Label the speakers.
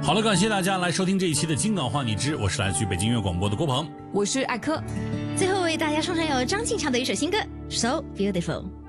Speaker 1: 好了，感谢大家来收听这一期的金港话你知，我是来自于北京音乐广播的郭鹏，
Speaker 2: 我是艾科。
Speaker 3: 最后为大家送上由张敬强的一首新歌《So Beautiful》。